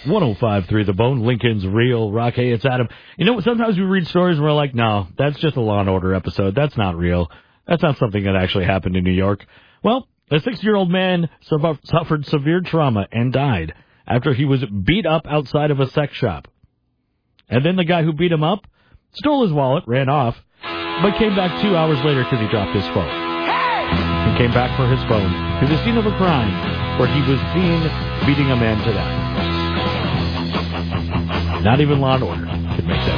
105.3 The Bone, Lincoln's Real Rock. Hey, it's Adam. You know, sometimes we read stories and we're like, no, that's just a Law and Order episode. That's not real. That's not something that actually happened in New York. Well, a 60-year-old man suffered severe trauma and died after he was beat up outside of a sex shop. And then the guy who beat him up stole his wallet, ran off, but came back 2 hours later because he dropped his phone. He came back for his phone to the scene of a crime where he was seen beating a man to death. Not even Law and Order could make that